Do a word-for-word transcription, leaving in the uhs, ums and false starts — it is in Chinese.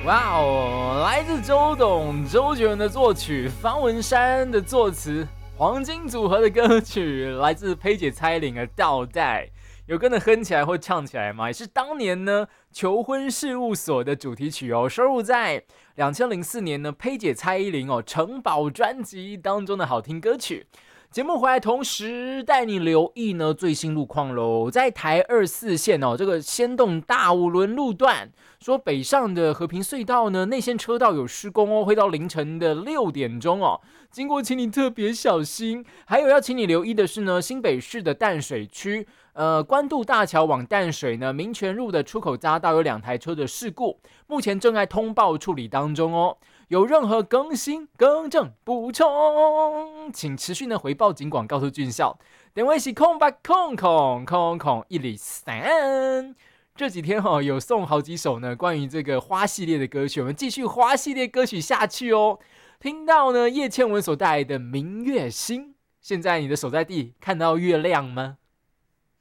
哇哦，来自周董、周杰伦的作曲，方文山的作词，黄金组合的歌曲，来自佩姐蔡依林的《倒带》，有跟着哼起来或唱起来吗？也是当年呢求婚事务所的主题曲哦，收录在二零零四年呢佩姐蔡依林哦城堡专辑当中的好听歌曲。节目回来，同时带你留意呢最新路况喽。在台二四线哦，这个先动大五轮路段，说北上的和平隧道呢内线车道有施工哦，会到凌晨的六点钟哦，经过请你特别小心。还有要请你留意的是呢，新北市的淡水区，呃，关渡大桥往淡水呢民权路的出口匝道有两台车的事故，目前正在通报处理当中哦。有任何更新、更正、补充，请持续的回报警广告诉俊孝。电话是空八空空空空一零三。这几天哈、哦、有送好几首呢关于这个花系列的歌曲，我们继续花系列歌曲下去哦。听到呢叶倩文所带来的《明月心》，现在你的所在地看到月亮吗？